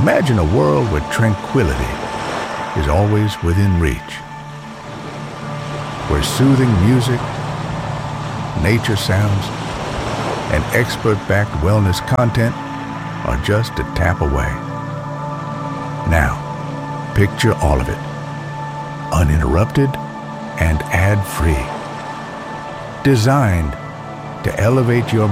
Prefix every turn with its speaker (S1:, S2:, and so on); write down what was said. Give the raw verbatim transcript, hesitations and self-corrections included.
S1: Imagine a world where tranquility is always within reach, where soothing music, nature sounds, and expert-backed wellness content are just a tap away. Now, picture all of it, uninterrupted and ad-free, designed to elevate your